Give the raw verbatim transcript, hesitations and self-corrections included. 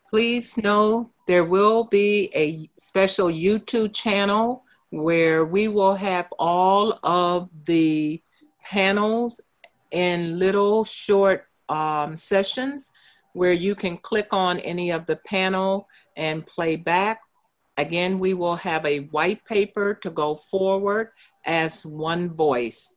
Please know there will be a special YouTube channel where we will have all of the panels in little short um, sessions where you can click on any of the panel and play back. Again, we will have a white paper to go forward as one voice.